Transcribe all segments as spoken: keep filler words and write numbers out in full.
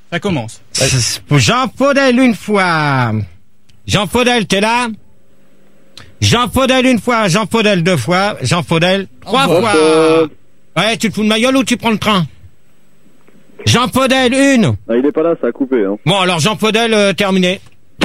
Ça commence. Jean Faudel une fois. Jean Faudel, t'es là? Jean Faudel une fois, Jean Faudel deux fois, Jean Faudel trois Oh, fois. oh. Ouais, tu te fous de ma gueule ou tu prends le train? Jean Faudel une. Ah, il est pas là, ça a coupé. Hein. Bon, alors Jean Faudel, euh, terminé.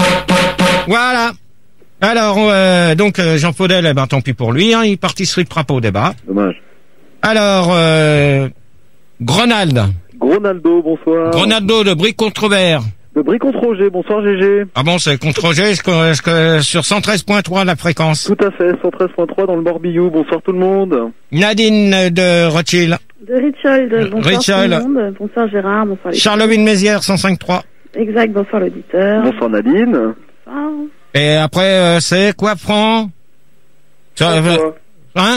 Voilà. Alors, euh, donc euh, Jean Faudel, eh ben tant pis pour lui, hein, il participera pas au débat. Dommage. Alors, euh, Gronald. Gronaldo, bonsoir. Gronaldo de Bric contre Vert. Le Bric contre Roger, bonsoir G G. Ah bon, c'est contre Roger, est-ce que, est-ce que sur cent treize point trois la fréquence. Tout à fait, cent treize point trois dans le Morbihan, bonsoir tout le monde. Nadine de Rothschild. De Richard, bonsoir Richard. tout le monde. Bonsoir Gérard, bonsoir les Charleville-Mézières, cent cinq point trois. Exact, bonsoir l'auditeur. Bonsoir Nadine. Bonsoir. Et après, euh, c'est quoi, Franck? Ça, euh, hein?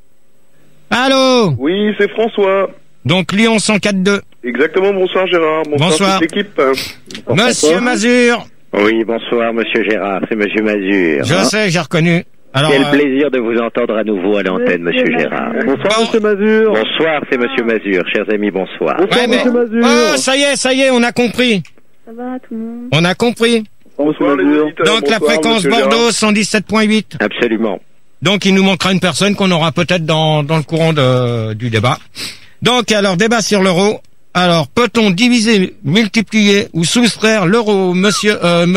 Allô? Oui, c'est François. Donc Lyon cent quatre deux. Exactement, bonsoir Gérard. Bonsoir, Bonsoir. toute l'équipe. Monsieur Mazur. Oui, bonsoir Monsieur Gérard, c'est Monsieur Mazur. Je sais, j'ai reconnu. Alors, Quel euh, plaisir de vous entendre à nouveau à l'antenne, Monsieur Monsieur Gérard. Bonsoir Monsieur Mazur. Bonsoir, c'est Monsieur Mazur, chers amis, bonsoir. Bonsoir Ouais, mais- Monsieur Mazur. Oh, ça y est, ça y est, on a compris. Ça va tout le monde? On a compris. Bonsoir Monsieur Bonsoir les Mazur. auditeurs. Donc la bonsoir, fréquence monsieur Bordeaux Gérard. cent dix-sept point huit. Absolument. Donc il nous manquera une personne qu'on aura peut-être dans, dans le courant de, du débat. Donc alors débat sur l'euro. Alors peut-on diviser, multiplier ou soustraire l'euro, monsieur euh,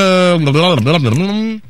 me,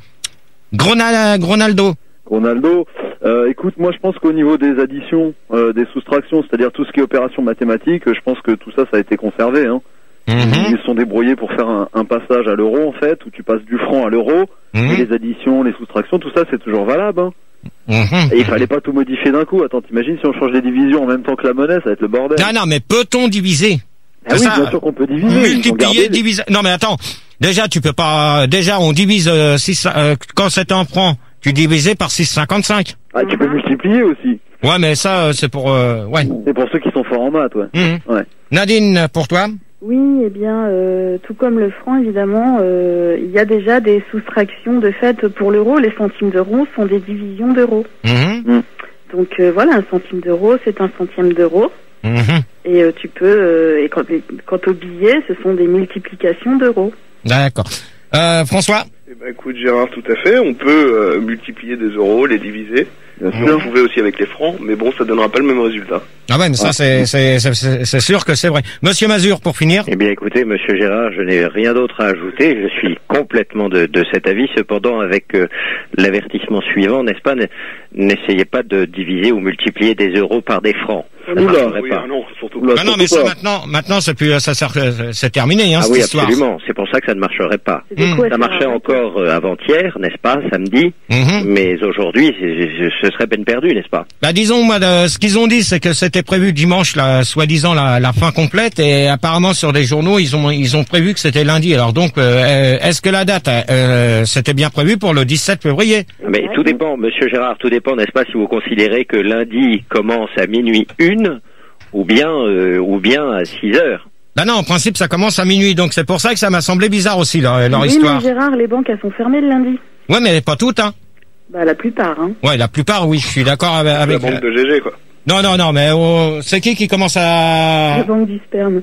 Gronal, Gronaldo? Ronaldo, euh, écoute, moi je pense qu'au niveau des additions, euh, des soustractions, c'est-à-dire tout ce qui est opération mathématique, je pense que tout ça, ça a été conservé. Hein. Mhm. Ils se sont débrouillés pour faire un, un passage à l'euro en fait, où tu passes du franc à l'euro, Mhm. et les additions, les soustractions, tout ça c'est toujours valable. Hein. Mhm. Et il fallait pas tout modifier d'un coup. Attends, t'imagines si on change les divisions en même temps que la monnaie, ça va être le bordel. Non, non, mais peut-on diviser? Ah oui, ça, bien sûr qu'on peut diviser. Ils ont Multiplier, gardé les- diviser. Non, mais attends. Déjà, tu peux pas. Déjà, on divise euh, six, euh, quand c'était en francs, tu divisais par six virgule cinquante-cinq. Ah, tu peux multiplier aussi. Ouais, mais ça, euh, c'est pour. Euh, ouais. C'est pour ceux qui sont forts en maths, ouais. Mhm. Ouais. Nadine, pour toi? Oui, eh bien, euh, tout comme le franc, évidemment, euh, il y a déjà des soustractions de fait pour l'euro. Les centimes d'euros sont des divisions d'euros. Mhm. Donc euh, voilà, un centime d'euro, c'est un centième d'euro. Mhm. Et euh, tu peux, euh, et quand, quant aux billets, ce sont des multiplications d'euros. D'accord. Euh, François? Eh ben, écoute Gérard, tout à fait. On peut euh, multiplier des euros, les diviser. Bien On sûr. pouvait aussi avec les francs, mais bon, ça donnera pas le même résultat. Ah ouais, mais ça, c'est, c'est, c'est, c'est c'est sûr que c'est vrai. Monsieur Mazur, pour finir? Eh bien, écoutez, Monsieur Gérard, je n'ai rien d'autre à ajouter. Je suis complètement de, de cet avis. Cependant, avec euh, l'avertissement suivant, n'est-ce pas, n- n'essayez pas de diviser ou multiplier des euros par des francs. Ça ne Oula. marcherait Oui, pas. ah non, surtout Oula. pas. Ah non, mais ça surtout pas. maintenant, maintenant, c'est plus, ça sert, c'est terminé, hein, Ah cette oui, histoire. absolument. C'est pour ça que ça ne marcherait pas. C'est des Mmh. coups à Ça faire marchait arrêter. encore euh, avant-hier, n'est-ce pas, samedi, Mhm. mais aujourd'hui, c'est- c'est- ce serait peine perdue, n'est-ce pas? Bah disons, moi, de- ce qu'ils ont dit, c'est que c'était prévu dimanche, la, soi-disant la, la fin complète, et apparemment sur des journaux, ils ont ils ont prévu que c'était lundi. Alors donc, euh, est-ce que la date, euh, c'était bien prévu pour le dix-sept février? Mais tout dépend, Monsieur Gérard, tout dépend, n'est-ce pas, si vous considérez que lundi commence à minuit une, ou bien, euh, ou bien à six heures. Bah non, en principe, ça commence à minuit, donc c'est pour ça que ça m'a semblé bizarre aussi leur, leur Oui, histoire. mais Gérard, les banques, elles sont fermées le lundi. Ouais, mais pas toutes, hein. Bah, la plupart, hein. Ouais, la plupart, oui, je suis d'accord avec. La avec banque de G G, quoi. Non, non, non, mais oh, c'est qui qui commence La à. banque du sperme.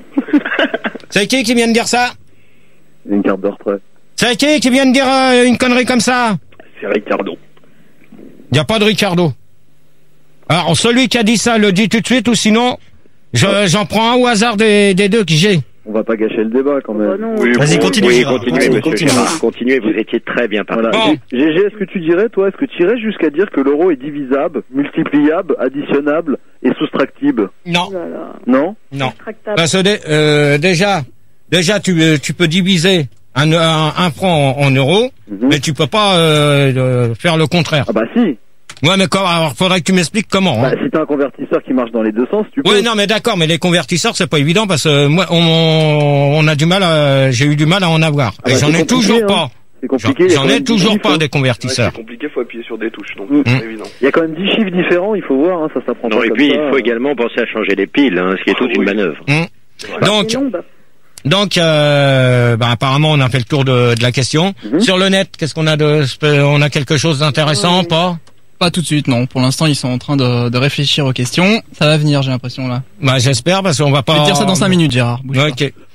C'est qui qui vient de dire ça? Une carte de retrait. C'est qui qui vient de dire euh, une connerie comme ça? C'est Ricardo. Y a pas de Ricardo. Alors, celui qui a dit ça le dit tout de suite, ou sinon, je, j'en prends un au hasard des, des deux que j'ai. On va pas gâcher le débat quand même. Oh, non. Oui, Vas-y, bon, continue, Oui, Gérard. continuez, Continue, Monsieur continue. Gérard, continuez, vous étiez très bien parti. Voilà. Bon. G- Gégé, est-ce que tu dirais, toi, est-ce que tu irais jusqu'à dire que l'euro est divisable, multipliable, additionnable et soustractible? Non, Voilà. Non? non. Tractable. Parce que dé- euh, déjà, déjà tu, euh, tu peux diviser un, un, un franc en, en euros, Mhm. mais tu peux pas euh, euh, faire le contraire. Ah bah si. Ouais, mais comment, alors faudrait que tu m'expliques comment. Bah, Hein. si t'as un convertisseur qui marche dans les deux sens, tu peux. Ouais, non, mais d'accord, mais les convertisseurs, c'est pas évident parce que moi, on, on a du mal, à- j'ai eu du mal à en avoir. Ah Et bah, j'en c'est ai compliqué, toujours hein. pas. C'est J'en compliqué. il y a j'en quand ai même toujours dix pas chiffres. des Ouais, convertisseurs. c'est compliqué, faut appuyer sur des touches, donc Mm. c'est Mm. pas évident. Il y a quand même dix chiffres différents, il faut voir, hein, ça s'apprend Non, pas et comme puis, ça. il faut également penser à changer les piles, hein, ce qui est Ah, toute une oui. manœuvre. Hum. Donc, C'est long, bah. donc, euh, bah, apparemment, on a fait le tour de, de la question. Mhm. Sur le net, qu'est-ce qu'on a de, on a quelque chose d'intéressant, Ouais. pas? Pas tout de suite, non. Pour l'instant, ils sont en train de, de réfléchir aux questions. Ça va venir, j'ai l'impression, là. Bah, j'espère, parce qu'on va pas. Je vais te dire ça dans cinq minutes, Gérard. Bouge pas. Ok.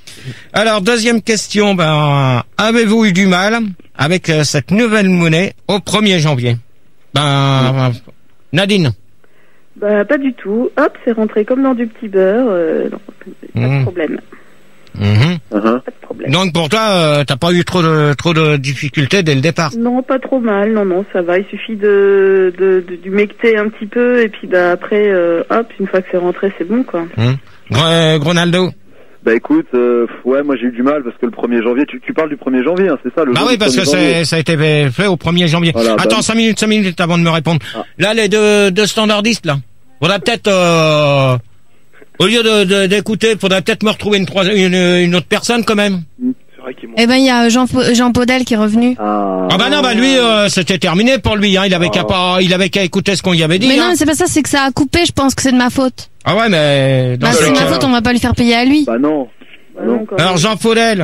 Alors, deuxième question, ben, avez-vous eu du mal avec euh, cette nouvelle monnaie au premier janvier? Ben, Nadine. Bah, pas du tout. Hop, c'est rentré comme dans du petit beurre. Euh, non, pas Mmh. de problème. Mhm. Uh-huh. Pas de problème. Donc pour toi, euh, t'as pas eu trop de trop de difficultés dès le départ. Non, pas trop mal. Non, non, ça va. Il suffit de, de, de d'humecter un petit peu et puis bah après, euh, hop, une fois que c'est rentré, c'est bon quoi. Hum. Gr- Gronaldo. Bah écoute, euh, ouais, moi j'ai eu du mal parce que le premier janvier, tu, tu parles du premier janvier, hein, c'est ça le Bah jour oui, du parce que premier janvier. c'est, ça a été fait au premier janvier. Voilà, Attends, bah- cinq minutes, cinq minutes avant de me répondre. Ah. Là, les deux, deux standardistes, là. Faudrait peut-être, euh, au lieu de, de- d'écouter, faudrait peut-être me retrouver une, troisième- une, une autre personne quand même. C'est vrai qu'il m'ont... Eh ben, il y a Jean, Jean Podel qui est revenu. Ah, Ah bah non, bah lui, euh, c'était terminé pour lui, hein. Il avait qu'à pas, il avait qu'à écouter ce qu'on y avait dit. Mais non, hein. mais c'est pas ça, c'est que ça a coupé, je pense que c'est de ma faute. Ah ouais, mais dans Bah, ce c'est de cas- ma faute, on va pas lui faire payer à lui. bah non. Bah non. quand Alors même. Jean Faudel.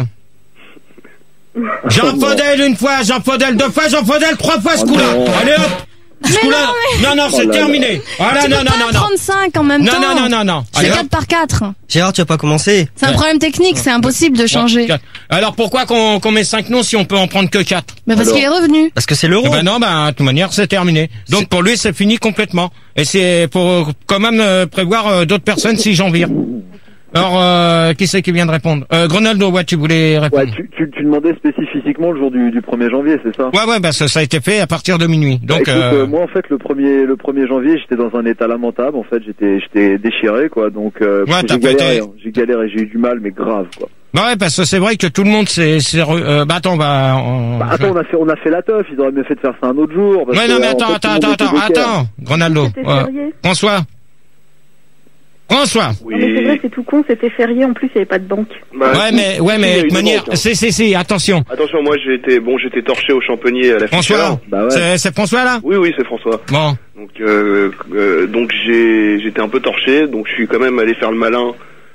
Jean Faudel une fois, Jean Faudel deux fois, Jean Faudel trois fois ce Oh coup-là. non. Allez hop. Ce coup-là. Non, non, c'est Oh là là. terminé. Ah là, Tu non, peux non, pas non, non. trente-cinq en même Non, temps. non, non, non, non. C'est Allez, hop. quatre par quatre. Gérard, tu vas pas commencer. C'est un problème technique, c'est impossible de changer. Quatre. Alors pourquoi qu'on qu'on met cinq noms si on peut en prendre que quatre? Mais parce Alors. qu'il est revenu. Parce que c'est l'euro. Eh ben non, ben, de toute manière, c'est terminé. Donc pour lui, c'est fini complètement. Et c'est pour quand même euh, prévoir euh, d'autres personnes si j'en vire. Alors, euh, qui c'est qui vient de répondre? euh, Gronaldo, ouais, tu voulais répondre. Ouais, tu, tu, tu demandais spécifiquement le jour du, du premier janvier, c'est ça? Ouais, ouais, bah ça, ça a été fait à partir de minuit. Bah, Donc, écoute, euh, euh, moi en fait le premier le premier janvier j'étais dans un état lamentable, en fait j'étais j'étais déchiré quoi, donc euh, Ouais, t'as j'ai pas galéré, été- hein. j'ai galéré, j'ai eu du mal mais grave quoi. bah ouais, parce que c'est vrai que tout le monde s'est, s'est re- euh, bah attends, bah, on- Bah, attends, on a fait on a fait la teuf, ils auraient mieux fait de faire ça un autre jour. parce Ouais, que, non, mais en attends, fait, attends, tout le attends, monde attends, était joker. attends, Gronaldo. C'était euh, férié. François. François. Oui. Non, mais c'est vrai, c'est tout con, c'était férié, en plus il n'y avait pas de banque. Bah, Ouais, mais, ouais, il y a mais, eu de une manière, banque, hein. c'est, c'est, c'est, attention. Attention, moi j'ai été, bon, j'étais torché au Champenier à la François. Fischer. Bah ouais. C'est, c'est François, là? Oui, oui, c'est François. Bon. Donc, euh, euh, donc j'ai, j'étais un peu torché, donc je suis quand même allé faire le malin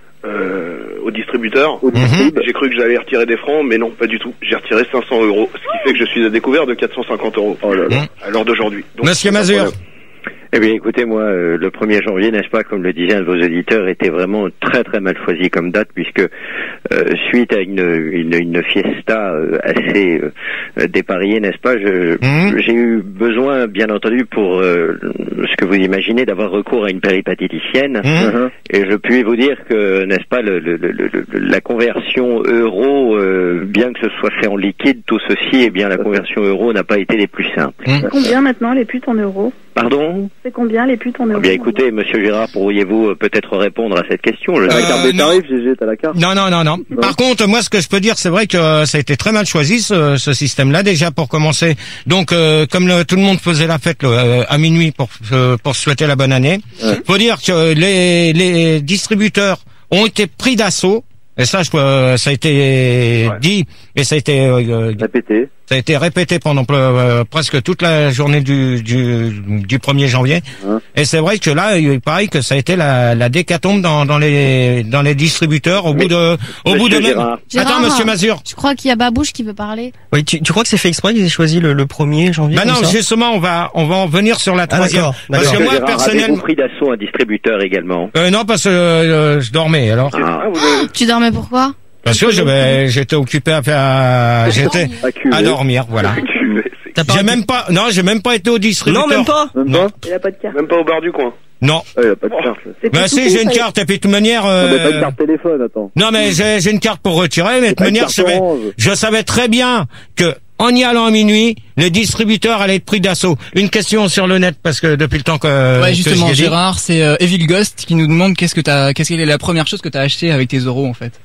euh, au distributeur. Au distrib. J'ai cru que j'allais retirer des francs, mais non, pas du tout. J'ai retiré cinq cents euros, ce qui fait que je suis à découvert de quatre cent cinquante euros Oh là là. Mmh. à l'heure d'aujourd'hui. Donc, Monsieur c'est un Mazur. problème. Eh bien, écoutez, moi, euh, le premier janvier, n'est-ce pas, comme le disait un de vos auditeurs, était vraiment très très mal choisi comme date, puisque euh, suite à une une, une fiesta euh, assez euh, dépareillée, n'est-ce pas, je, Mhm. j'ai eu besoin, bien entendu, pour euh, ce que vous imaginez, d'avoir recours à une péripatéticienne. Mmh. Uh-huh. Et je puis vous dire que, n'est-ce pas, le, le, le, le- la conversion euro, euh, bien que ce soit fait en liquide, tout ceci, eh bien, la conversion euro n'a pas été des plus simples. Mmh. C'est combien maintenant les putes en euros? Pardon? C'est combien les putes en euros? Eh bien, écoutez, Monsieur Gérard, pourriez-vous euh, peut-être répondre à cette question? Je Euh, La carte des non. tarifs, G G, t'as la carte? Non, non, non, non. Par contre, moi, ce que je peux dire, c'est vrai que euh, ça a été très mal choisi, ce, ce système-là, déjà, pour commencer. Donc, euh, comme le- tout le monde faisait la fête là, euh, à minuit pour, euh, pour se souhaiter la bonne année, Ouais. faut dire que les, les distributeurs ont été pris d'assaut. Et ça, je, euh, ça a été Ouais. dit et ça a été, euh, Répété. ça a été répété pendant euh, presque toute la journée du, du, du premier janvier. Hein. Et c'est vrai que là, il paraît que ça a été la, la décatombe dans, dans les dans les distributeurs au bout de au bout de Monsieur même. Gérard. Attends, Gérard. Monsieur Mazur. Je crois qu'il y a Babouche qui veut parler. Oui, tu, tu crois que c'est fait exprès qu'ils aient choisi le, le premier janvier Bah non, comme ça justement, on va on va en venir sur la Ah, troisième. d'accord, Parce d'accord. que moi, Gérard, personnellement, avez-vous pris d'assaut un distributeur également? euh, non, parce que euh, je dormais. Alors, Ah. Ah, vous avez- Tu dormais pourquoi? parce que j'avais j'étais occupé à faire, j'étais Acculé. à dormir, voilà. c'est- T'as pas J'ai arrêté- même pas, non, j'ai même pas été au distributeur. Non, même pas. Même Non. pas? Il a pas de carte. Même pas au bar du coin. Non. Ah, il a pas de carte. là. C'était Bah tout si, con, j'ai une ça. carte. Et puis de toute manière, Non, mais pas de euh, carte téléphone, attends. non mais j'ai j'ai une carte pour retirer. Mais de toute Pas de manière, je carte savais, orange. je savais très bien que en y allant à minuit, les distributeurs allaient être pris d'assaut. Une question sur le net parce que depuis le temps que Ouais, que justement, j'y ai dit. Gérard, c'est euh, Evil Ghost qui nous demande qu'est-ce que t'as, qu'est-ce qu'elle est la première chose que t'as acheté avec tes euros en fait.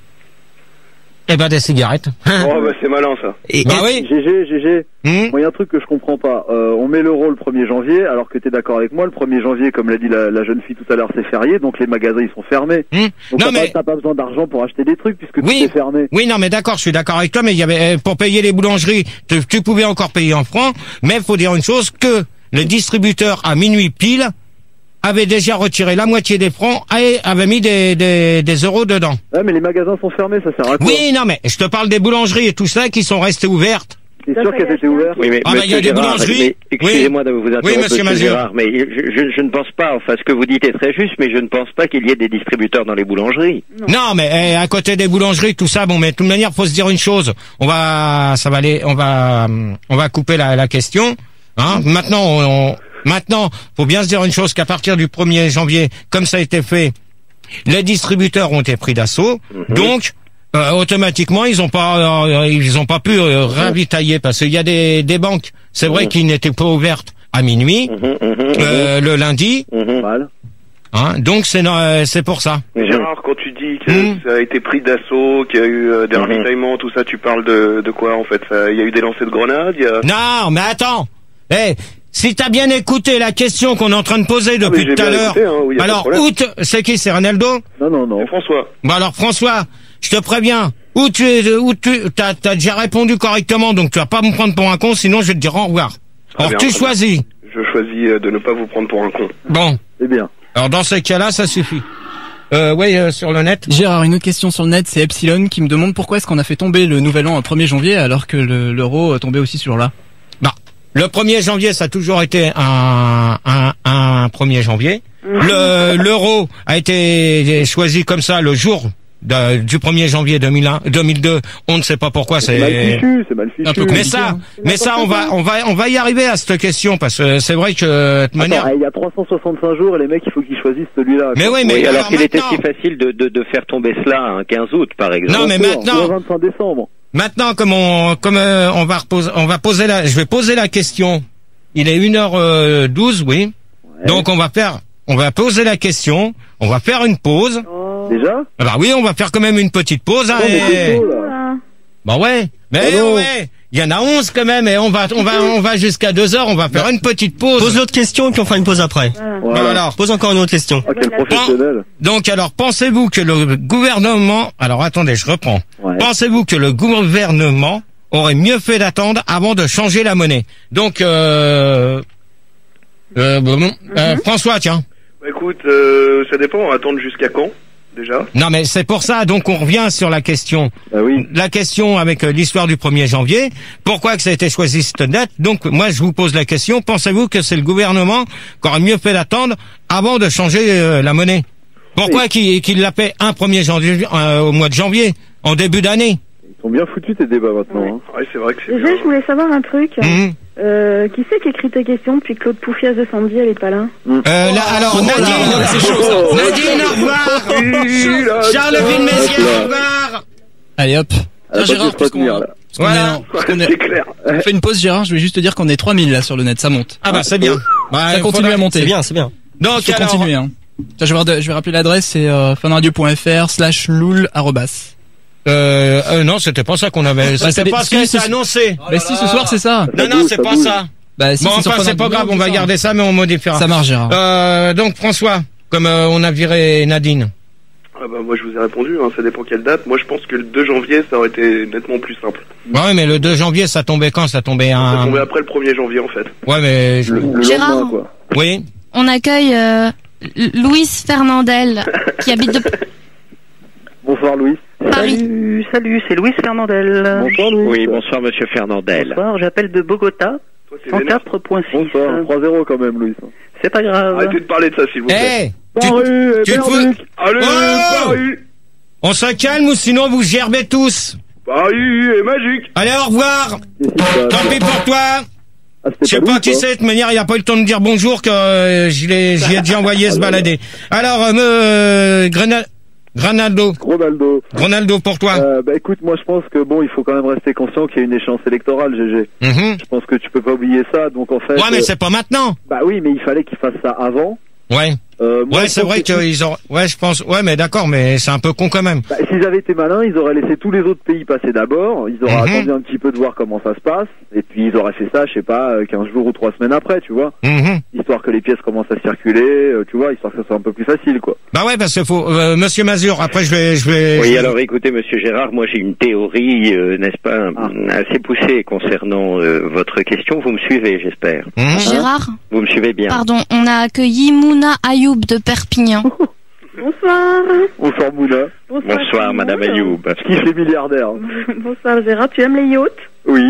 Eh ben des cigarettes. Oh, bah c'est malin ça. Et, Bah et- oui. G G, G G. Hum. Moi, il y a un truc que je comprends pas. Euh, on met l'euro le premier janvier, alors que t'es d'accord avec moi, le premier janvier, comme l'a dit la, la jeune fille tout à l'heure, c'est férié, donc les magasins, ils sont fermés. Hum. Donc Non t'as, mais pas, t'as pas besoin d'argent pour acheter des trucs, puisque Oui. tout est fermé. oui, non mais d'accord, je suis d'accord avec toi. Mais il y avait euh, pour payer les boulangeries, tu, tu pouvais encore payer en francs. Mais faut dire une chose que le distributeur à minuit pile avait déjà retiré la moitié des francs et avait mis des, des, des euros dedans. Ouais, mais les magasins sont fermés, ça sert à quoi? Oui, non, mais je te parle des boulangeries et tout ça qui sont restées ouvertes. T'es sûr qu'elles étaient ouvertes? Oui, mais Ah, bah, il y a des Gérard, boulangeries. mais excusez-moi de vous interrompre, Oui, monsieur Mazur. Gérard, mais je, je, je ne pense pas, enfin, ce que vous dites est très juste, mais je ne pense pas qu'il y ait des distributeurs dans les boulangeries. Non. Non, mais eh, à côté des boulangeries, tout ça, bon, mais de toute manière, faut se dire une chose. On va, ça va aller, on va, hum, on va couper la, la question. Hein. Maintenant, on, on- maintenant, faut bien se dire une chose, qu'à partir du premier janvier, comme ça a été fait, les distributeurs ont été pris d'assaut. Mhm. Donc, euh, automatiquement, ils ont pas, euh, ils ont pas pu euh, ravitailler parce qu'il y a des, des banques, c'est vrai, Mhm. qui n'étaient pas ouvertes à minuit Mhm, mhm, mhm, euh, le lundi. mhm. Mal. Hein. Donc c'est no- c'est pour ça. Mais Gérard, quand tu dis que Mmh. ça a été pris d'assaut, qu'il y a eu euh, des Mmh. ravitaillements, tout ça, tu parles de, de quoi en fait? Ça- Il y a eu des lancers de grenades, il y a... Non, mais attends. Eh, si t'as bien écouté la question qu'on est en train de poser depuis Ah, mais j'ai tout à bien l'heure, écouté, hein, oui, y a pas de alors problème. où te- c'est qui, c'est Ronaldo? Non, non, non. C'est François. Bon alors François, je te préviens, où tu es, où tu, t'as, t'as déjà répondu correctement, donc tu vas pas me prendre pour un con, sinon je vais te dire au revoir. Très Alors bien, tu très bien. choisis. Je choisis euh, de ne pas vous prendre pour un con. Bon, C'est bien. alors dans ce cas-là, ça suffit. Euh, oui, euh, sur le net. Gérard, une autre question sur le net, c'est Epsilon qui me demande pourquoi est-ce qu'on a fait tomber le nouvel an au premier janvier alors que le- l'euro euh, tombait aussi ce jour-là. Bah, le premier janvier, ça a toujours été un, un, un premier janvier. Le, l'euro a été choisi comme ça le jour de- du premier janvier deux mille un, deux mille deux. On ne sait pas pourquoi C'est mal c'est... fichu, c'est mal fichu. Un peu Mais compliqué, ça, hein. mais ça, on va, on va, on va y arriver à cette question parce que c'est vrai que de toute manière. Attends, il y a trois cent soixante-cinq jours et les mecs, il faut qu'ils choisissent celui-là. Mais oui, mais Oui, alors alors qu'il était maintenant, si facile de, de, de faire tomber cela un quinze août, par exemple. Non, mais Bien sûr, maintenant- Le vingt-cinq décembre. maintenant, comme on, comme euh, on va reposer, on va poser la, je vais poser la question. Il est une heure douze, oui. Ouais. Donc on va faire, on va poser la question. On va faire une pause. Déjà? Ah bah oui, on va faire quand même une petite pause. Hein, Oh, mais c'est et... tôt, là. Voilà. Bah ouais, mais Ah non. ouais, il y en a onze quand même et on va, on va, on va jusqu'à deux heures. On va faire une petite pause. Pose l'autre question et puis on fera une pause après. Voilà. Voilà. Bah alors. Pose encore une autre question. Ah, quel professionnel. Donc alors, pensez-vous que le gouvernement, alors attendez, je reprends. Ouais. Pensez-vous que le gouvernement aurait mieux fait d'attendre avant de changer la monnaie? Donc, euh, euh, bon, euh, François, tiens. Bah, écoute, euh, ça dépend, on va attendre jusqu'à quand, déjà? Non, mais c'est pour ça. Donc, on revient sur la question. Ah oui. La question avec euh, l'histoire du premier janvier. Pourquoi que ça a été choisi cette date? Donc, moi, je vous pose la question. Pensez-vous que c'est le gouvernement qui aurait mieux fait d'attendre avant de changer euh, la monnaie? Pourquoi qu'il qu'il l'a fait un premier janvier, euh, au mois de janvier, en début d'année? Ils sont bien foutus tes débats maintenant. Ouais. Hein. Ouais, c'est vrai que c'est Déjà, bien. je voulais savoir un truc. Mhm. Euh, qui c'est qui écrit tes questions depuis que Claude Poufias de Sandy, elle est pas là? Euh, là, alors, Nadine, c'est chaud, ça. Nadine, au revoir. Charleville Mézières, au revoir. Allez hop. Elle Tiens, va pas Gérard, se retenir, puisqu'on là. puisqu'on Voilà. est en- puisqu'on est- C'est clair. on fait une pause, Gérard, je vais juste te dire qu'on est trois mille là sur le net, ça monte. Ah bah, c'est bien. Bah, Ça il continue faudra- à monter. C'est bien, c'est bien. Donc, Faut alors, continuer, hein. Tiens, je vais, voir- je vais rappeler l'adresse, c'est euh, funradio.fr slash loul arrobas. euh, euh, non, c'était pas ça qu'on avait, Bah, c'était c'est pas des- ce qui a si, été ce- annoncé. Bah si, ce soir, c'est ça. Non, Ça non, bouge, c'est ça pas bouge. ça. Bah si, Bon, c'est sur enfin, c'est Fun pas Radio, grave, on c'est va ça. garder ça, mais on modifiera. Ça marche, Gérard. Euh, donc, François, comme euh, on a viré Nadine. Ah bah, moi, je vous ai répondu, hein, ça dépend quelle date. Moi, je pense que le deux janvier, ça aurait été nettement plus simple. Ouais, mais le deux janvier, ça tombait quand? Ça tombait Ça un... tombait après le premier janvier, en fait. Ouais, mais... je- Le, le Gérard. lendemain, quoi. Oui. On accueille euh, L- Louis Fernandel qui habite de Bonsoir Louis. Paris. Salut, salut, c'est Louis Fernandel. Bonsoir Louis. Oui, bonsoir, monsieur Fernandel. Bonsoir, j'appelle de Bogota, Toi, t'es vénère. cent quatre point six. Bonsoir. trois zéro quand même Louis. C'est pas grave. Arrêtez de parler de ça, s'il vous plaît. Eh, tu- Paris, tu te Berluc. fous- Allez, Oh Paris on se calme ou sinon vous gerbez tous. Paris est magique. Allez, au revoir. Qu'est-ce qui se passe Tant pis pour toi. Ah, c'était Je sais Louis, pas qui toi c'est, de toute manière, il n'y a pas eu le temps de dire bonjour que euh, j'y l'ai- j'y ai déjà envoyé se balader. Alors, euh, me, Grena- Granaldo, Ronaldo. Ronaldo pour toi. Euh, bah écoute, moi je pense que bon, il faut quand même rester conscient qu'il y a une échéance électorale, G G. Mhm. Je pense que tu peux pas oublier ça, donc en fait. Ouais, mais euh, c'est pas maintenant. bah oui, mais il fallait qu'ils fassent ça avant. Ouais. Euh, moi, Ouais, je c'est pense vrai que- qu'ils ont, ouais, je pense, ouais, mais d'accord, mais c'est un peu con quand même. Bah, s'ils avaient été malins, ils auraient laissé tous les autres pays passer d'abord. Ils auraient Mhm. attendu un petit peu de voir comment ça se passe, et puis ils auraient fait ça, je sais pas, euh, quinze jours ou trois semaines après, tu vois. Mhm. Histoire que les pièces commencent à circuler, euh, tu vois, histoire que ça soit un peu plus facile, quoi. Bah ouais, parce qu'il faut, euh, Monsieur Mazur, après je vais, je vais. je Oui, vais- alors écoutez, monsieur Gérard, moi j'ai une théorie, euh, n'est-ce pas, Ah. assez poussée concernant euh, votre question. Vous me suivez, j'espère. Mhm. Gérard. Vous me suivez bien. Pardon, on a accueilli Mouna Ayoub de Perpignan. Bonsoir. Bonsoir Mouna. Bonsoir, tout le madame monde. Ayoub. Je kiffe les milliardaires. Bonsoir Gérard, tu aimes les yachts? Oui. Euh,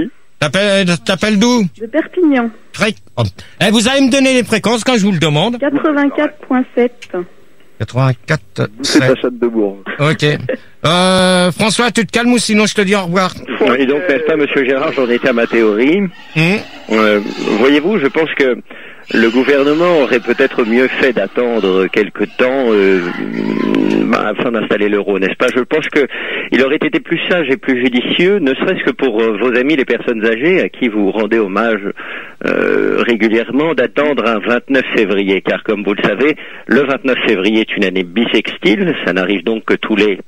T'appelles, t'appelles d'où? De Perpignan. Très... Oh. Eh, vous allez me donner les fréquences quand je vous le demande. quatre-vingt-quatre virgule sept. quatre-vingt-quatre. C'est la chatte de Bourg. Ok. Euh, François, tu te calmes ou sinon je te dis au revoir. Et donc, n'est-ce pas, monsieur Gérard, j'en étais à ma théorie. Mmh. Euh, voyez-vous, je pense que le gouvernement aurait peut-être mieux fait d'attendre quelque temps euh, bah, afin d'installer l'euro, n'est-ce pas? Je pense que il aurait été plus sage et plus judicieux, ne serait-ce que pour euh, vos amis les personnes âgées à qui vous rendez hommage euh, régulièrement, d'attendre un vingt-neuf février, car comme vous le savez, le vingt-neuf février est une année bissextile, ça n'arrive donc que tous les...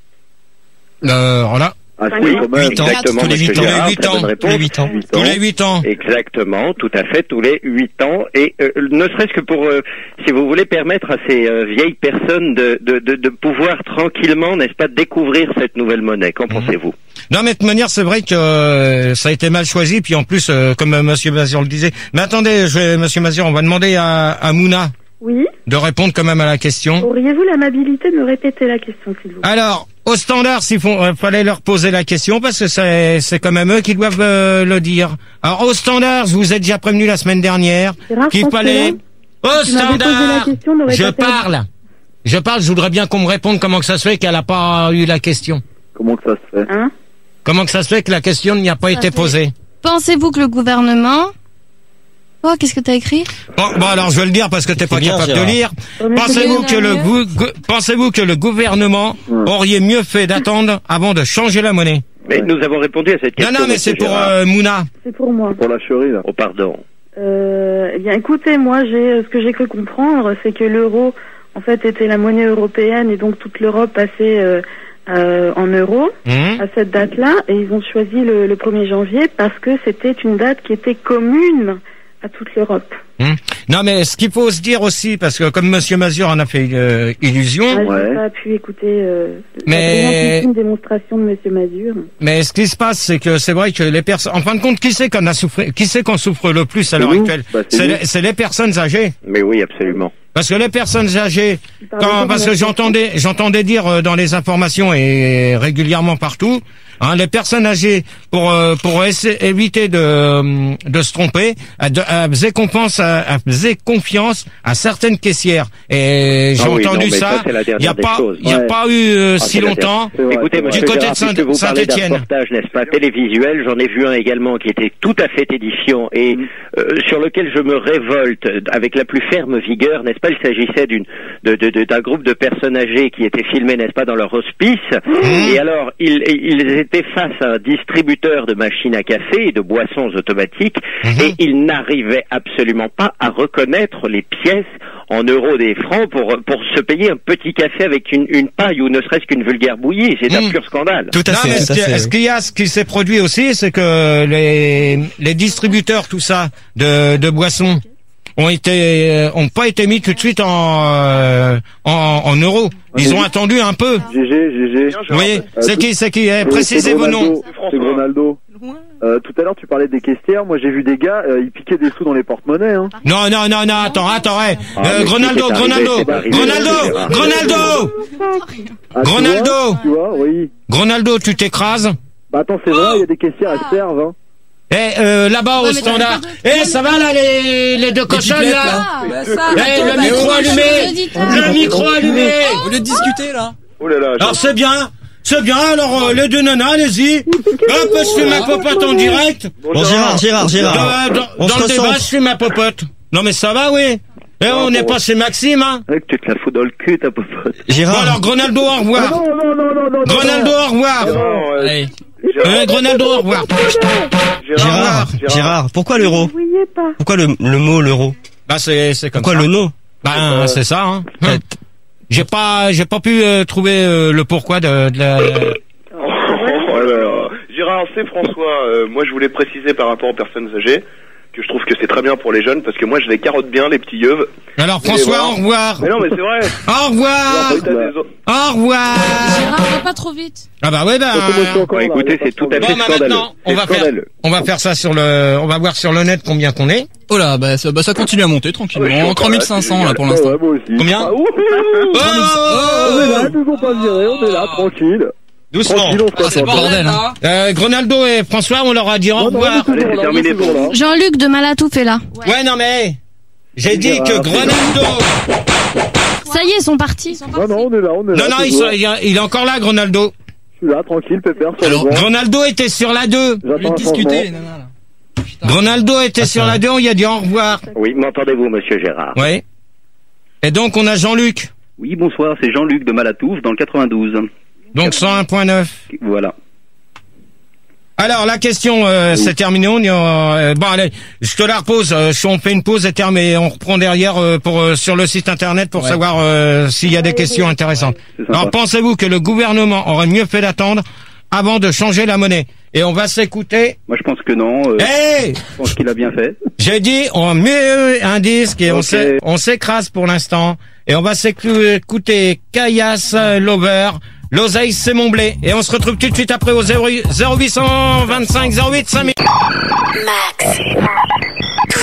Euh, voilà. Ah, Oui, quand même. exactement, Tous les monsieur huit ans. Gérard, Tous les huit très ans. bonne Tous réponse. les huit ans. Tous les huit ans. Exactement, tout à fait, tous les huit ans, et euh, ne serait-ce que pour, euh, si vous voulez, permettre à ces euh, vieilles personnes de, de, de, de pouvoir tranquillement, n'est-ce pas, découvrir cette nouvelle monnaie. Qu'en pensez-vous? Non, mais de toute manière, c'est vrai que euh, ça a été mal choisi, puis en plus, euh, comme euh, monsieur Mazur le disait. Mais attendez, je vais, monsieur Mazur, on va demander à, à Mouna Oui. de répondre quand même à la question. Auriez-vous l'amabilité de me répéter la question, s'il vous plaît? Alors, au standard, s'il faut, euh, fallait leur poser la question parce que c'est, c'est quand même eux qui doivent euh, le dire. Alors, au standard, je vous ai déjà prévenu la semaine dernière Gérard qu'il François, fallait. Au tu m'avais posé standard, la question, n'aurais je pas perdu. parle. Je parle. Je voudrais bien qu'on me réponde comment que ça se fait qu'elle a pas eu la question. Comment que ça se fait? Hein? Comment que ça se fait que la question n'y a pas été fait. posée? Pensez-vous que le gouvernement... Oh, qu'est-ce que t'as écrit? Bon, bon, alors je vais le dire parce que t'es pas bien, capable Gérard. de lire. Premier Pensez-vous que le mieux. gou- gou- pensez-vous que le gouvernement Hmm. aurait mieux fait d'attendre avant de changer la monnaie? Mais nous avons répondu à cette Non, question. non, mais monsieur c'est pour Gérard. euh, Mouna. C'est pour moi. Pour la chérie, là. Oh, pardon. Euh, eh bien, écoutez, moi, j'ai, ce que j'ai cru comprendre, c'est que l'euro, en fait, était la monnaie européenne et donc toute l'Europe passait euh, euh, en euros Hum. à cette date-là, et ils ont choisi le, le premier janvier parce que c'était une date qui était commune à toute l'Europe. Hum. Non, mais ce qu'il faut se dire aussi, parce que comme monsieur Mazur en a fait euh, illusion, Ah, Ouais. j'ai pas pu écouter euh, Mais- la brillantissime démonstration de Monsieur Mazur. mais ce qui se passe, c'est que c'est vrai que les personnes, en fin de compte, qui c'est qu'on a souffert, qui c'est qu'on souffre le plus à C'est l'heure nous. actuelle? Bah, c'est C'est nous. les, c'est les personnes âgées. Mais oui, absolument. Parce que les personnes âgées, Pardon, quand, parce que merci. j'entendais, j'entendais dire euh, dans les informations et régulièrement partout, hein, les personnes âgées, pour euh, pour essa- éviter de euh, de se tromper, elles de- elles faisaient confiance, à, elles faisaient confiance à certaines caissières. Et j'ai Ah oui, entendu non, mais ça. ça, c'est la Il y a dernière des pas, choses. il y a Ouais. pas eu euh, Ah, si c'est la longtemps. C'est vrai, Écoutez, c'est vrai. monsieur Du côté Gérard, de Saint- puisque vous parlez d'un Saint-Étienne. reportage, n'est-ce pas, télévisuel, j'en ai vu un également qui était tout à fait édifiant et euh, sur lequel je me révolte avec la plus ferme vigueur, n'est-ce pas? Il s'agissait d'une de, de, de- d'un groupe de personnes âgées qui étaient filmées, n'est-ce pas, dans leur hospice. Et alors, ils, ils étaient face à un distributeur de machines à café et de boissons automatiques et ils n'arrivaient absolument pas à reconnaître les pièces en euros des francs pour pour se payer un petit café avec une, une paille ou ne serait-ce qu'une vulgaire bouillie. C'est un Mm. pur scandale. Tout à Non, mais fait, ce tout à qui- fait. ce qu'il y a, ce qui s'est produit aussi, c'est que les, les distributeurs, tout ça, de, de boissons, ont été, euh, ont pas été mis tout de suite en, euh, en, en euros. Ils ont attendu un peu. G G, G G. Oui, c'est qui, c'est qui, eh, C'est- précisez c'est vos noms. Ronaldo. C'est Ronaldo. Euh, tout à l'heure, tu parlais des caissières. Moi, j'ai vu des gars, euh, ils piquaient des sous dans les porte-monnaies. Hein. Non, non, non, non, attends, attends, eh. Ah, Euh, mais Gronaldo, c'est arrivé, Gronaldo, c'est arrivé, Gronaldo, c'est Gérard. Gronaldo, Ah, tu Ronaldo. vois, Tu vois, oui. Gronaldo, tu t'écrases. Bah attends, c'est vrai, il y a des caissières, elles servent. Hein. Eh, euh, là-bas au Ouais, mais t'as standard. pas de- Eh, ça va là, les, les deux cochonnes là? Ah, bah ça, Eh, attends, le bah, micro c'est allumé. le auditeur. Le micro allumé. Au lieu de discuter là. Oh là là. Alors c'est bien, c'est bien, alors euh, les deux nanas, allez-y. Hop, je fais ma popote en direct. Bon, Gérard, Gérard, Gérard. Dans, dans- On dans se le débat, recentre. je fais ma popote. Non mais ça va, oui. Eh, on n'est pas chez Maxime, hein. Ouais, que tu te la fous dans le cul, ta popote. Bon Gérard. alors, Gronaldo, au Ah revoir. non, non, non, non, non. Gronaldo, au revoir. Non, euh, Allez. Euh, Gronaldo, au revoir. Gérard, Gérard, pourquoi l'euro? Vous voyez pas. Pourquoi le, le mot l'euro? Bah c'est c'est comme Pourquoi ça. le nom? Ben c'est ça, hein. J'ai pas j'ai pas pu euh, trouver euh, le pourquoi de, de la. Oh là là. Gérard, c'est François. Euh, moi, je voulais préciser par rapport aux personnes âgées que je trouve que c'est très bien pour les jeunes parce que moi, je les carotte bien, les petits yeux. Alors François, au revoir. Mais non, mais c'est vrai. Au revoir. Alors, t'as des autres- Au revoir. Gérard, va pas trop vite. Ah bah ouais, bah. Bon, écoutez, c'est tout à Bon, fait bah scandaleux. maintenant, on C'est va faire, scandaleux. on va faire ça sur le, on va voir sur le net combien qu'on est. Oh là, bah ça, bah ça continue à monter Ouais, je tranquillement. suis encore trois mille cinq cents là, là pour Ah l'instant. ouais, moi aussi. Combien Ah, ouh, Oh, on est là, ils nous ont pas virés, on est là, tranquille. Doucement. Tranquille, on se Ah, passe c'est le pas. bordel, hein. Euh, Ronaldo et François, on leur a dit au Non, non, revoir. on est Allez, toujours c'est là, terminé on est toujours pour là. Jean-Luc de Malatouf est là. Ouais, non mais j'ai dit Gérard, que c'est Ronaldo. Ça y est, ils sont partis. Non, non, on est là, on est là. Non, non, il, toujours. sont- il est- il est encore là, Ronaldo. Je suis là, tranquille, pépère, sur Alors, le banc. Ronaldo était sur la deux. Au lieu J'attends de un discuter, les changement. nanas, là. Putain. Ronaldo était sur la deux, on y a dit au revoir. Oui, m'entendez-vous, monsieur Gérard? Ouais. Et donc on a Jean-Luc. Oui, bonsoir, c'est Jean-Luc de Malatouf dans le quatre-vingt-douze. Donc cent un point neuf. Voilà. Alors la question, euh, c'est terminé. On y a, euh, bon allez, je te la repose. Euh, si on fait une pause et terminé, on reprend derrière euh, pour euh, sur le site internet pour Ouais. savoir euh, s'il y a des questions intéressantes. C'est sympa. Alors pensez-vous que le gouvernement aurait mieux fait d'attendre avant de changer la monnaie? Et on va s'écouter. Moi, je pense que non. euh, Hey, Je pense qu'il a bien fait. j'ai dit on met un disque et on Ok. s'é- on s'écrase pour l'instant et on va s'écouter Caillasse euh, Lover. L'oseille, c'est mon blé. Et on se retrouve tout de suite après au zéro huit cent vingt-cinq zéro huit cinq mille. Max, tout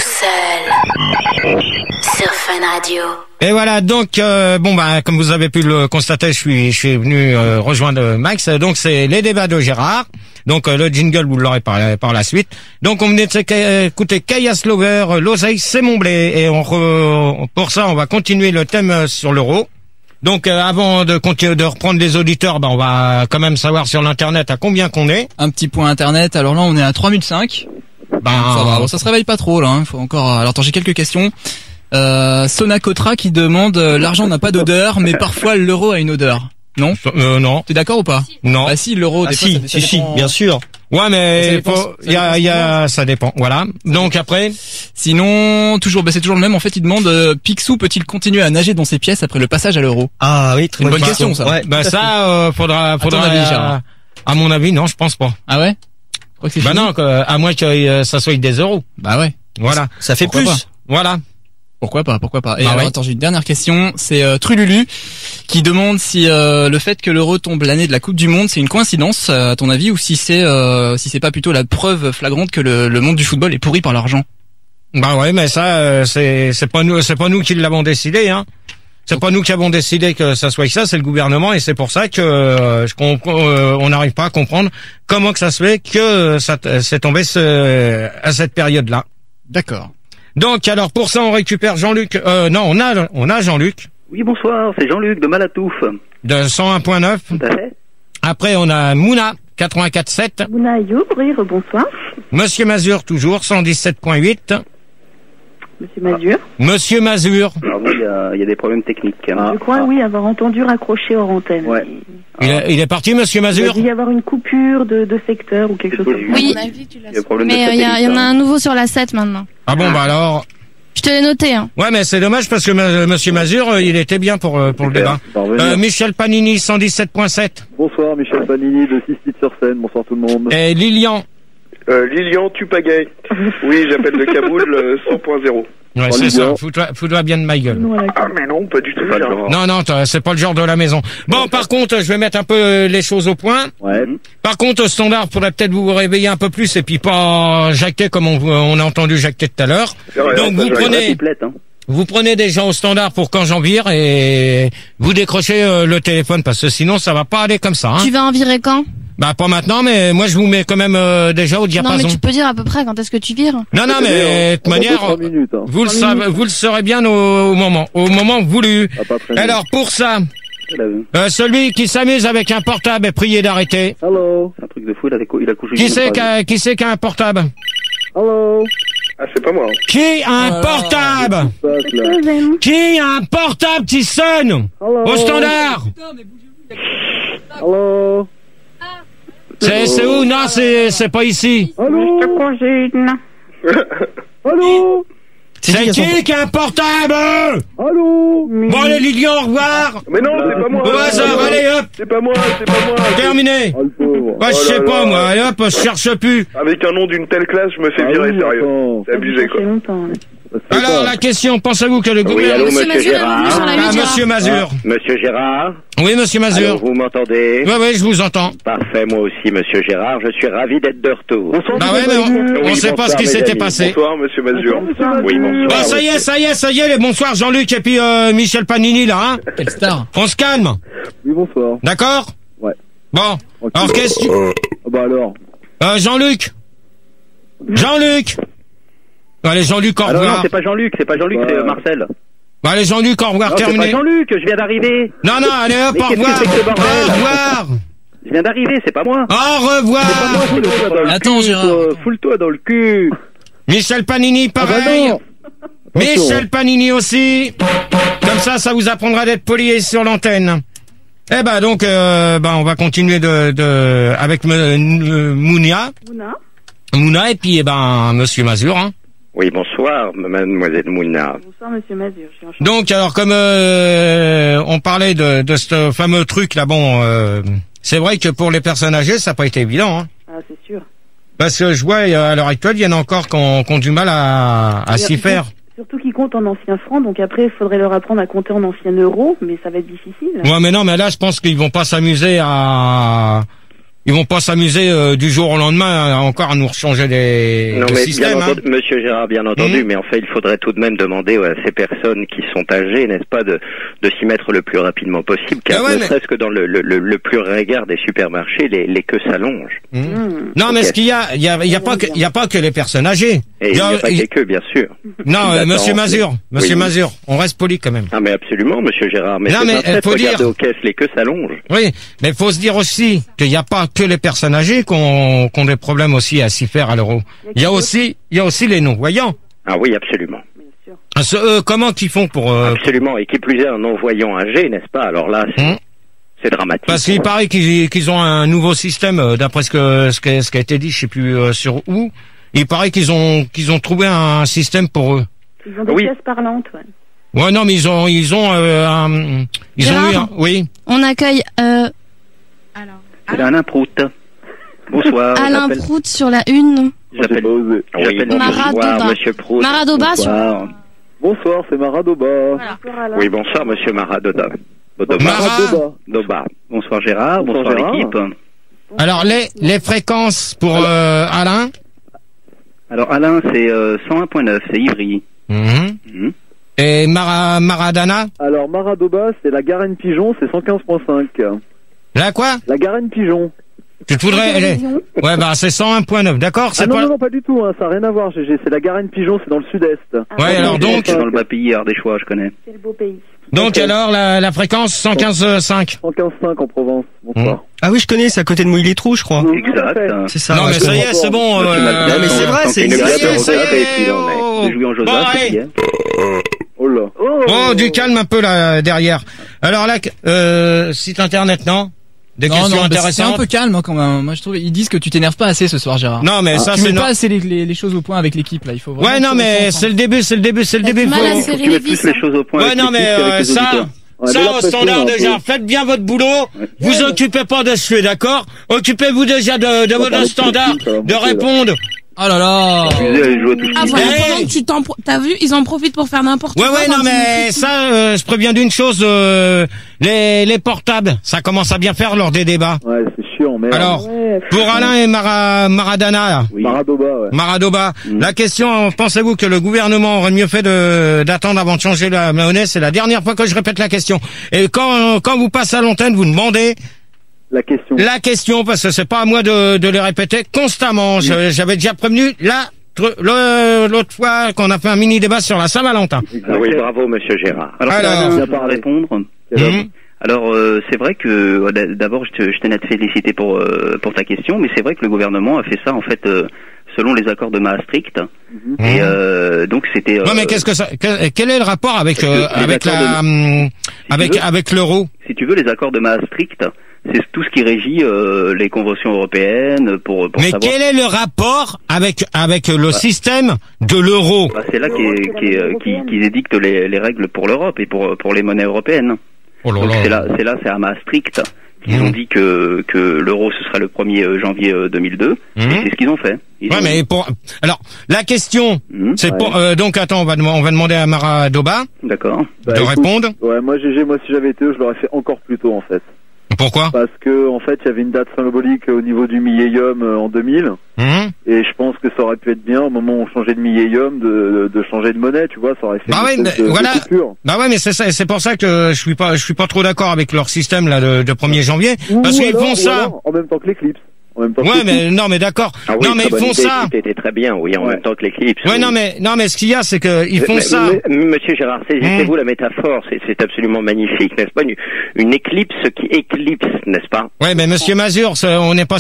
seul, sur Fun Radio. Et voilà, donc euh, bon bah comme vous avez pu le constater, je suis je suis venu euh, rejoindre Max. Donc c'est les débats de Gérard. Donc euh, le jingle vous l'aurez par, par la suite. Donc on venait de s'écouter écouter Caillasse Lover, euh, l'oseille c'est mon blé. Et on re- pour ça on va continuer le thème euh, sur l'euro. Donc euh, avant de continuer de reprendre les auditeurs, bah on va quand même savoir sur l'internet à combien qu'on est. Un petit point internet. Alors là, on est à trois mille cinq. Ben Ça va. Bon, ça se réveille pas trop, là. Hein. Faut encore. Alors attends, j'ai quelques questions. Euh, Sonacotra qui demande euh, l'argent n'a pas d'odeur, mais parfois l'euro a une odeur. Non? euh, non, T'es d'accord ou pas? non. Ah si, l'euro. Ah des fois, si, ça- ça si, si, dépend. bien sûr. Ouais Ça mais dépend- faut- ça il y a dépend il y a ça dépend. Voilà. Donc après. Sinon, toujours, bah, c'est toujours le même. En fait, il demande euh, Picsou peut-il continuer à nager dans ses pièces après le passage à l'euro? Ah oui, très Une bonne bonne question, ça. Ouais, Bah tout à fait. ça, euh, faudra, faudra. ton avis, euh, Gérard. à mon avis, non, je pense pas. Ah ouais? Je crois que c'est Bah fini. non, que- à moins que euh, ça soit des euros. Bah ouais. Voilà, Ça fait Pourquoi plus. pas voilà. Pourquoi pas, pourquoi pas. Et Bah alors, oui. attends, j'ai une dernière question. C'est euh, Trululu qui demande si euh, le fait que l'euro tombe l'année de la Coupe du Monde, c'est une coïncidence euh, à ton avis, ou si c'est euh, si c'est pas plutôt la preuve flagrante que le, le monde du football est pourri par l'argent. Bah ouais, mais ça, euh, c'est c'est pas nous, c'est pas nous qui l'avons décidé, hein. C'est pas nous qui avons décidé que ça soit ça, c'est le gouvernement, et c'est pour ça que euh, je comprends, euh, on n'arrive pas à comprendre comment que ça se fait que ça t- c'est tombé ce, à cette période-là. D'accord. Donc alors pour ça, on récupère Jean-Luc. Euh, non, on a on a Jean-Luc Oui, bonsoir, c'est Jean-Luc de Malatouf. de cent un point neuf. Tout à fait. Après, on a Mouna quatre-vingt-quatre sept. Mouna Youbrir, bonsoir. Monsieur Mazur toujours cent dix-sept point huit. Monsieur Mazur. Monsieur Mazur, Alors bon, il y a, il y a des problèmes techniques. hein. Je crois, oui, avoir entendu raccrocher hors antenne. Ouais. il, est, il est parti, Monsieur Il a Mazur. dû y avoir une coupure de, de secteur ou quelque chose comme ça. Oui. Il y a des problèmes Mais de il y, a- y en a satellite, un nouveau sur la sept maintenant. Ah bon, bah alors. Je te l'ai noté, hein. Ouais, mais c'est dommage parce que ma- Monsieur Mazur, euh, il était bien pour euh, pour le Super. débat. Bah, revenez. Euh, Michel Panini cent dix-sept point sept. Bonsoir, Michel Panini de six titres sur scène. Bonsoir tout le monde. Et Lilian. Euh, Lilian Tupagay. Oui, j'appelle de Kaboul euh, cent point zéro. Ouais, Oh, c'est Lilian. ça. Fous-toi fous-toi bien de ma gueule. Non, voilà. Ah mais non, pas du tout. C'est pas le ça. genre. Non, non, t'as- c'est pas le genre de la maison. Bon, par contre, je vais mettre un peu euh, les choses au point. Ouais. Par contre, au standard, faudrait peut-être vous réveiller un peu plus et puis pas jacter comme on, on a entendu jacter tout à l'heure. C'est vrai, Donc ça, vous j'arrive. prenez, Complète, hein. vous prenez des gens au standard pour quand j'en vire et vous décrochez euh, le téléphone parce que sinon ça va pas aller comme ça. Hein. Tu vas en virer quand? Bah pas maintenant, mais moi je vous mets quand même euh, déjà au Non, diapason. mais tu peux dire à peu près quand est-ce que tu vires. Non, non, mais de toute On a manière, trois minutes, hein. vous le Trois savez, minutes. vous le saurez bien au, au moment, au moment voulu. Ah, pas très Alors pour ça, Il a vu. euh, celui qui s'amuse avec un portable est prié d'arrêter. Hello. C'est un truc de fou, il a, déco- il a couché. Qui une c'est phrase. qui a, qui c'est qui a un portable? Hello. Ah, c'est pas moi. hein. Qui a un Oh là là. portable? Passe là. Seven. Qui a un portable qui sonne? Hello. Au standard? Hello. C'est, c'est où? Non, c'est, c'est pas ici. Allô. Allô. C'est qui qui a un portable? Allô. Bon, allez, Lilian, au revoir. Mais non, c'est pas moi. Au hasard, allez, hop, C'est pas moi, c'est pas moi. terminé. Ah, le pauvre. Bah, je Oh sais là pas, là. moi, allez, hop, je cherche plus. Avec un nom d'une telle classe, je me fais Ah virer, oui, sérieux. attends. C'est abusé, Ça quoi. fait longtemps, là. C'est Alors, pas- la question, pensez-vous que le Oui, gouvernement... allô, Monsieur monsieur Mazur est revenu sur Gérard. la Ah, huit, Gérard. monsieur Mazur. Monsieur Gérard. Oui, monsieur Alors, Mazur. vous m'entendez? Oui, oui, je vous entends. Parfait, moi aussi, monsieur Gérard. Je suis ravi d'être de retour. Bonsoir, Bah monsieur ouais, mais on, Mazur. on Oui, sait pas bonsoir, ce qui mes s'était amis. passé. Bonsoir, monsieur Mazur. Oui, bonsoir. Bon, ça y est, ça y est, ça y est, bonsoir Jean-Luc et puis euh, Michel Panini, là, hein. Quelle star. On se calme, Oui, bonsoir. d'accord? Ouais. Bon, okay. Alors qu'est-ce que tu... Euh, bah alors euh, Jean-Luc Jean-Luc Allez, Jean-Luc, au revoir. Alors non, c'est pas Jean-Luc, c'est pas Jean-Luc, bah... c'est Marcel. Bah, allez, Jean-Luc, au revoir, non, terminé. C'est pas Jean-Luc, je viens d'arriver. Non, non, allez, hop, au revoir. Au revoir. Je viens d'arriver, c'est pas moi. Au revoir. C'est pas moi, Attends, Gérard. Foule-toi dans le cul. Michel Panini, pareil. Ah bah Michel Panini aussi. Comme ça, ça vous apprendra d'être poli sur l'antenne. Eh ben donc, euh, ben on va continuer de, de avec me, Mounia. Mouna. Mouna et puis eh ben Monsieur Mazur. Hein. Oui, bonsoir, mademoiselle Mouna. Bonsoir, Monsieur Mazur. Je suis donc alors comme euh, on parlait de, de ce fameux truc là, bon, euh, c'est vrai que pour les personnes âgées, ça n'a pas été évident. Hein. Ah, c'est sûr. Parce que je vois à l'heure actuelle, il y en a encore qui ont, qui ont du mal à, à s'y faire. Surtout qu'ils comptent en anciens francs, donc après il faudrait leur apprendre à compter en anciens euros, mais ça va être difficile. Ouais, mais non, mais là je pense qu'ils vont pas s'amuser à, ils vont pas s'amuser euh, du jour au lendemain à, encore à nous changer des non, de mais systèmes. Bien hein. entendu, Monsieur Gérard, bien entendu, mmh. mais en fait il faudrait tout de même demander ouais, à ces personnes qui sont âgées, n'est-ce pas, de, de s'y mettre le plus rapidement possible, car ah ouais, ne mais... serait-ce que dans le, le, le, le plus regard des supermarchés, les, les queues s'allongent. Mmh. Mmh. Non, okay. mais ce qu'il y a, il y a, il y a pas que, il y a pas que les personnes âgées. Et il n'y a, a pas que les queues, bien sûr. Non, euh, Monsieur Mazur, Monsieur oui. Mazur, on reste poli quand même. Ah mais absolument, Monsieur Gérard. Mais non, c'est mais un fait, faut dire aux caisses, les queues s'allongent. Oui, mais faut se dire aussi qu'il n'y a pas que les personnes âgées qui ont, qui ont des problèmes aussi à s'y faire à l'euro. Il y a aussi, il y a aussi les non-voyants. Ah oui, absolument. Ah, ce, euh, comment qu'ils font pour euh... Absolument, et qui plus est un non-voyant âgé, n'est-ce pas? Alors là, c'est, mmh. c'est dramatique. Parce qu'il paraît qu'ils, qu'ils ont un nouveau système, euh, d'après ce que ce qui a, ce qui a été dit, je sais plus euh, sur où. Il paraît qu'ils ont qu'ils ont trouvé un système pour eux. Ils ont des oui. pièces parlantes, ouais. Ouais, non, mais ils ont ils ont euh, un, ils Gérard, ont eu un, oui. On accueille euh... alors c'est Alain Prout. Bonsoir. Alain Prout sur la une. J'appelle oui, Maradoba. Monsieur Prout. Maradoba bonsoir. sur. Bonsoir, c'est Maradoba. Voilà. Bonsoir, oui, bonsoir, Monsieur Maradoba. Maradoba. Bonsoir Gérard, bonsoir, bonsoir Gérard. L'équipe. Alors les les fréquences pour euh, Alain. Alors Alain, c'est euh, cent un virgule neuf, c'est Ivry. Mmh. Mmh. Et Mara, Maradana. Alors Maradoba, c'est la Garenne Pigeon, c'est cent quinze virgule cinq. La quoi? La Garenne Pigeon. Tu te voudrais... Les... Ouais, bah c'est cent un virgule neuf, d'accord? Ah non, pas... non, non, pas du tout, hein, ça n'a rien à voir, G G. C'est la Garenne Pigeon, c'est dans le sud-est. Ah, ouais, alors donc... C'est dans le bas pays, Ardéchois, je connais. C'est le beau pays. Donc okay. Alors, la, la fréquence cent quinze virgule cinq. cent quinze virgule cinq en Provence, bonsoir. Mmh. Ah oui, je connais, c'est à côté de Mouilly-les-Trous, je crois. Exact. C'est ça. Non, mais ça y est, c'est bon. Euh... Non, mais c'est vrai, c'est exact. Ça y est, oh. Joué en Joseph, oh là. Oh, oh, du calme un peu là, derrière. Alors là, euh, site internet, non? Des non, questions non, intéressantes. C'est un peu calme hein, quand même. Moi je trouve ils disent que tu t'énerves pas assez ce soir, Gérard. Non mais ah, ça tu c'est mets non. pas assez les, les, les choses au point avec l'équipe là. Il faut vraiment. Ouais non mais c'est le début, c'est le début, c'est le début. Mal à serrer les vis. Les choses au point. Ouais non mais euh, ça, ouais, ça au standard déjà. Faites bien votre boulot. Ouais. Vous occupez pas de suer, d'accord? Occupez-vous déjà de, de votre standard, de répondre. Oh là là. Ah voilà, pendant que tu t'en, t'as vu, ils en profitent pour faire n'importe quoi. Ouais ouais non mais ça, euh, je préviens d'une chose, euh, les les portables, ça commence à bien faire lors des débats. Ouais c'est chiant mais. Alors ouais, pour Alain et Mara, Maradana, là. Oui. Maradoba, ouais. Maradoba. Mmh. La question, pensez-vous que le gouvernement aurait mieux fait de d'attendre avant de changer la monnaie? C'est la dernière fois que je répète la question. Et quand quand vous passez à l'antenne, vous demandez. La question. La question, parce que c'est pas à moi de, de les répéter constamment. Oui. J'avais déjà prévenu là l'autre fois qu'on a fait un mini débat sur la Saint-Valentin. Oui, bravo, Monsieur Gérard. Alors, Alors il n'y a pas à répondre. Mmh. Alors, euh, c'est vrai que d'abord, je, je tenais à te féliciter pour euh, pour ta question, mais c'est vrai que le gouvernement a fait ça en fait. Euh, selon les accords de Maastricht. Mmh. Et euh, donc c'était. Euh, non mais qu'est-ce que ça que, Quel est le rapport avec euh, avec la de, si avec veux, avec l'euro? Si tu veux, les accords de Maastricht, c'est tout ce qui régit euh, les conventions européennes pour. pour mais savoir... quel est le rapport avec avec le bah. système de l'euro? Bah, c'est là qu'ils qui, qui, qui édictent les, les règles pour l'Europe et pour pour les monnaies européennes. Oh là donc là. c'est là, c'est là, c'est à Maastricht. Ils mmh. ont dit que que l'euro ce sera le premier janvier deux mille deux. Mmh. Et c'est ce qu'ils ont fait. Ils ouais, ont... mais pour alors la question, mmh. c'est ouais. pour euh, donc attends, on va on va demander à Maradoba. D'accord. De bah, écoute, répondre. Ouais, moi G G, moi si j'avais été eux, je l'aurais fait encore plus tôt en fait. Pourquoi? Parce que en fait, il y avait une date symbolique au niveau du millénium euh, en deux mille. Mmh. Et je pense que ça aurait pu être bien au moment où on changeait de millénium de, de changer de monnaie, tu vois, ça aurait fait bah une ouais, espèce de, voilà. de coupure. Bah ouais, mais c'est ça, c'est pour ça que je suis pas, je suis pas trop d'accord avec leur système là de, de premier janvier, Ou parce qu'ils alors- font ou ça. alors en même temps que l'éclipse. En même temps que Ouais, mais l'éclipse. non, mais d'accord. Ah oui, non, mais très ils bonne font idée, ça. C'était très bien, oui, en Ouais. même temps que l'éclipse. Ouais, oui. non, mais non, mais ce qu'il y a, c'est que ils font Mais- ça. mais- Monsieur Gérard, saisissez-vous la métaphore, c'est, c'est absolument magnifique, n'est-ce pas? Une, une éclipse qui éclipse, n'est-ce pas? Ouais, mais Monsieur Mazur, ça, on n'est pas